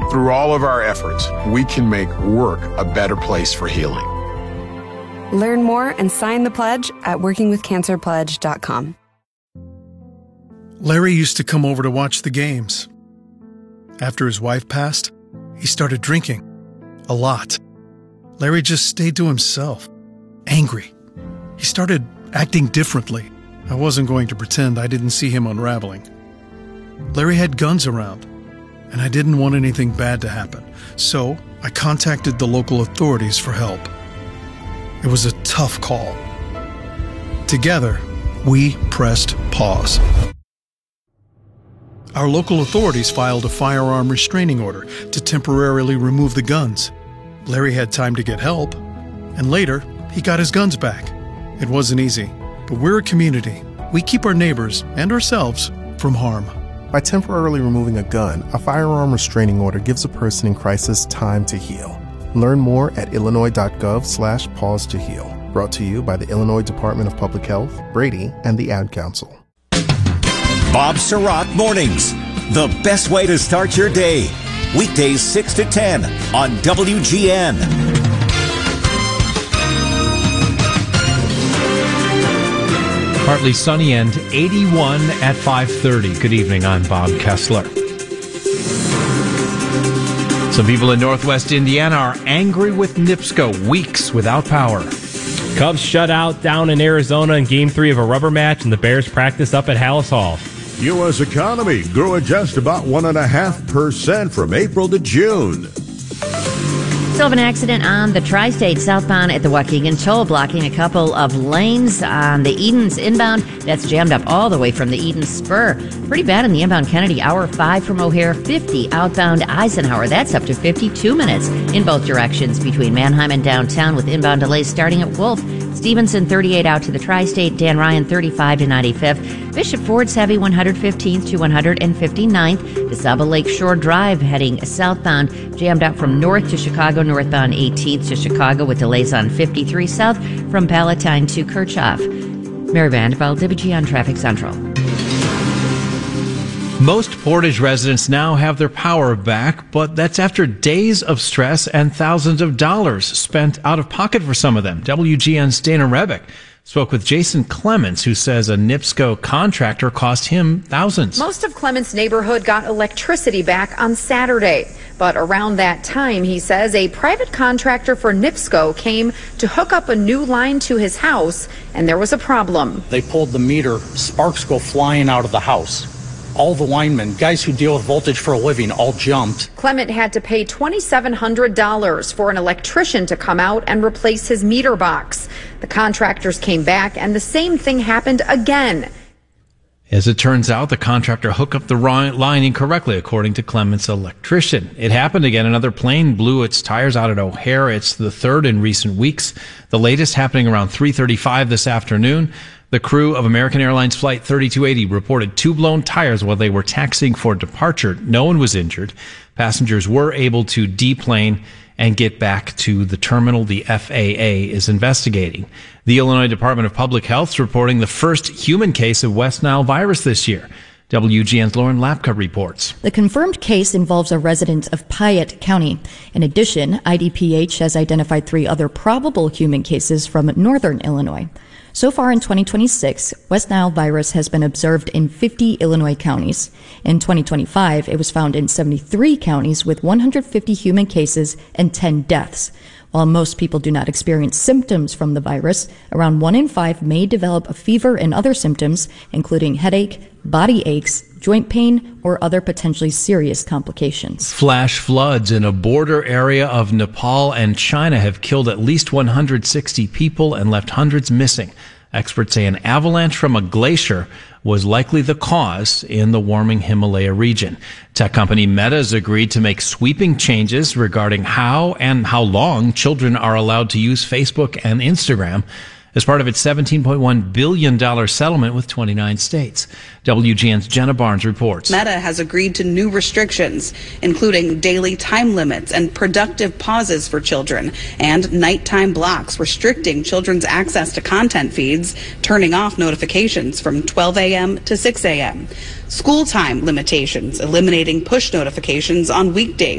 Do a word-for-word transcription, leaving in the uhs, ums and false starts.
Through all of our efforts, we can make work a better place for healing. Learn more and sign the pledge at working with cancer pledge dot com. Larry used to come over to watch the games. After his wife passed, he started drinking. A lot. Larry just stayed to himself. Angry. He started acting differently. I wasn't going to pretend I didn't see him unraveling. Larry had guns around, and I didn't want anything bad to happen. So I contacted the local authorities for help. It was a tough call. Together, we pressed pause. Our local authorities filed a firearm restraining order to temporarily remove the guns. Larry had time to get help, and later, he got his guns back. It wasn't easy, but we're a community. We keep our neighbors and ourselves from harm. By temporarily removing a gun, a firearm restraining order gives a person in crisis time to heal. Learn more at illinois.gov slash pause to heal. Brought to you by the Illinois Department of Public Health, Brady, and the Ad Council. Bob Sirott Mornings, the best way to start your day. Weekdays six to ten on W G N. Partly sunny and eighty-one at five thirty. Good evening, I'm Bob Kessler. Some people in northwest Indiana are angry with NIPSCO, weeks without power. Cubs shut out down in Arizona in Game three of a rubber match, and the Bears practice up at Hallis Hall. U S economy grew at just about one point five percent from April to June. Still have an accident on the Tri-State southbound at the Waukegan Toll, blocking a couple of lanes on the Edens inbound. That's jammed up all the way from the Eden Spur. Pretty bad in the inbound Kennedy, hour five from O'Hare, fifty outbound Eisenhower. That's up to fifty-two minutes in both directions between Manheim and downtown, with inbound delays starting at Wolf. Stevenson, thirty-eight out to the Tri-State. Dan Ryan, thirty-five to ninety-fifth. Bishop Ford's heavy, one hundred fifteenth to one hundred fifty-ninth. DeSaba Lake Shore Drive heading southbound, jammed out from north to Chicago, northbound eighteenth to Chicago, with delays on fifty-three south from Palatine to Kirchhoff. Mary Vanderbilt, W G N Traffic Central. Most Portage residents now have their power back, but that's after days of stress and thousands of dollars spent out of pocket for some of them. W G N's Dana Rebick spoke with Jason Clements, who says a NIPSCO contractor cost him thousands. Most of Clements' neighborhood got electricity back on Saturday. But around that time, he says, a private contractor for NIPSCO came to hook up a new line to his house, and there was a problem. They pulled the meter, sparks go flying out of the house. All the linemen, guys who deal with voltage for a living, all jumped. Clement had to pay two thousand seven hundred dollars for an electrician to come out and replace his meter box. The contractors came back, and the same thing happened again. As it turns out, the contractor hooked up the line incorrectly, according to Clement's electrician. It happened again. Another plane blew its tires out at O'Hare. It's the third in recent weeks. The latest happening around three thirty-five this afternoon. The crew of American Airlines Flight thirty-two eighty reported two blown tires while they were taxiing for departure. No one was injured. Passengers were able to deplane and get back to the terminal. The F A A is investigating. The Illinois Department of Public Health is reporting the first human case of West Nile virus this year. W G N's Lauren Lapka reports. The confirmed case involves a resident of Piatt County. In addition, I D P H has identified three other probable human cases from northern Illinois. So far in twenty twenty-six, West Nile virus has been observed in fifty Illinois counties. In twenty twenty-five, it was found in seventy-three counties with one hundred fifty human cases and ten deaths. While most people do not experience symptoms from the virus, around one in five may develop a fever and other symptoms, including headache, body aches, joint pain, or other potentially serious complications. Flash floods in a border area of Nepal and China have killed at least one hundred sixty people and left hundreds missing. Experts say an avalanche from a glacier was likely the cause in the warming Himalaya region. Tech company Meta has agreed to make sweeping changes regarding how and how long children are allowed to use Facebook and Instagram as part of its seventeen point one billion dollars settlement with twenty-nine states. W G N's Jenna Barnes reports. Meta has agreed to new restrictions, including daily time limits and productive pauses for children, and nighttime blocks restricting children's access to content feeds, turning off notifications from twelve a.m. to six a.m. School time limitations, eliminating push notifications on weekdays.